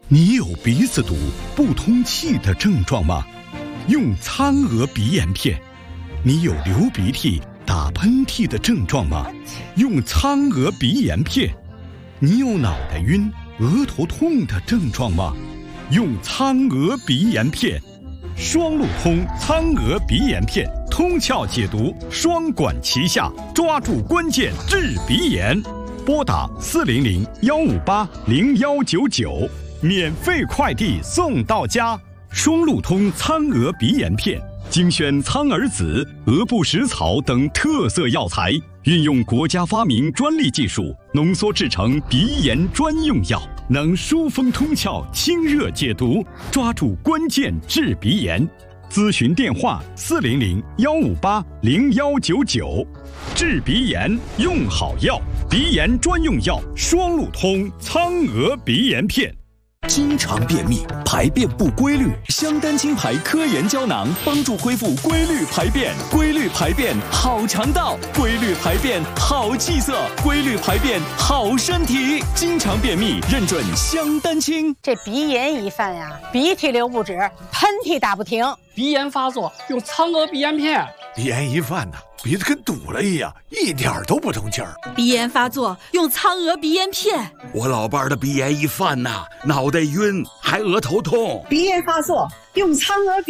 你有鼻子堵、不通气的症状吗？用苍娥鼻炎片。你有流鼻涕、打喷嚏的症状吗？用苍娥鼻炎片。你有脑袋晕、额头痛的症状吗？用苍娥鼻炎片。双路通苍娥鼻炎片，通窍解毒，双管齐下，抓住关键治鼻炎。拨打400-158-0199，免费快递送到家。双路通苍娥鼻炎片，精选苍耳子、鹅不食草等特色药材，运用国家发明专利技术，浓缩制成鼻炎专用药，能疏风通窍、清热解毒，抓住关键治鼻炎。咨询电话400-158-0199。治鼻炎用好药，鼻炎专用药双路通苍娥鼻炎片。 经常便秘、排便不规律，香丹清排科研胶囊帮助恢复规律排便。规律排便好肠道，规律排便好气色，规律排便好身体。经常便秘认准香丹清。 这鼻炎一犯呀，鼻涕流不止，喷嚏打不停。 鼻炎发作用苍娥鼻炎片。 鼻炎一犯鼻子跟堵了一样，一点都不通气儿。 鼻炎发作用苍娥鼻炎片。 我老伴的鼻炎一犯脑袋晕，还额头痛。 鼻炎发作用苍娥